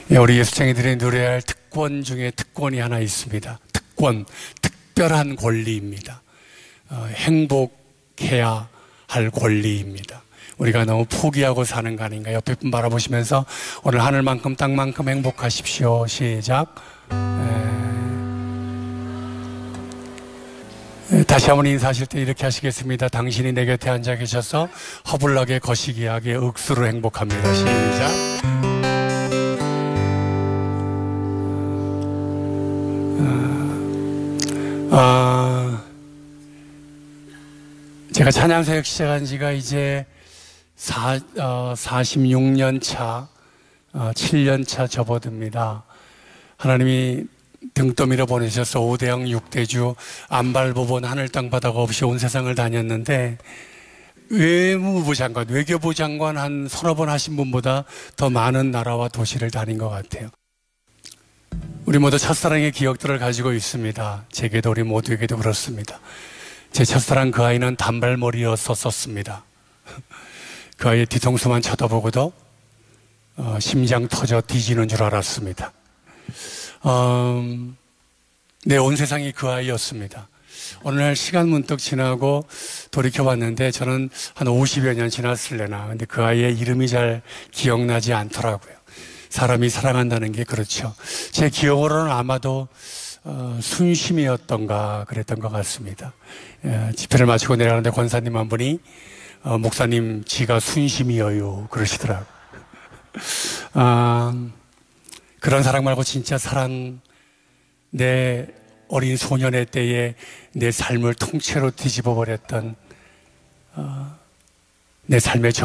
예, 우리 예수쟁이들이 누려야 할 특권 중에 특권이 하나 있습니다. 특권, 특별한 권리입니다. 행복해야 할 권리입니다. 우리가 너무 포기하고 사는 거 아닌가. 옆에 분 바라보시면서 오늘 하늘만큼 땅만큼 행복하십시오. 시작. 다시 한번 인사하실 때 이렇게 하시겠습니다. 당신이 내 곁에 앉아 계셔서 허블나게 거시기하게 억수로 행복합니다. 시작. 제가 찬양사역 시작한 지가 이제 46년 차, 7년 차 접어듭니다. 하나님이 등 떠밀어 보내셔서 5대양 6대주 안 밟아본 하늘 땅 바다가 없이 온 세상을 다녔는데 외무부 장관, 외교부 장관 한 서너 번 하신 분보다 더 많은 나라와 도시를 다닌 것 같아요. 우리 모두 첫사랑의 기억들을 가지고 있습니다. 제게도 우리 모두에게도 그렇습니다. 제 첫사랑 그 아이는 단발머리였었습니다. 그 아이의 뒤통수만 쳐다보고도 심장 터져 뒤지는 줄 알았습니다. 내 온 세상이 그 아이였습니다. 어느 날 시간 문득 지나고 돌이켜봤는데 저는 한 50여 년 지났을래나. 근데 그 아이의 이름이 잘 기억나지 않더라고요. 사람이 사랑한다는 게 그렇죠. 제 기억으로는 아마도 순심이었던가 그랬던 것 같습니다. 집회를 마치고 내려가는데 권사님 한 분이 목사님 지가 순심이여요 그러시더라고요. 그런 사랑 말고 진짜 사랑, 내 어린 소년의 때에 내 삶을 통째로 뒤집어 버렸던 내 삶의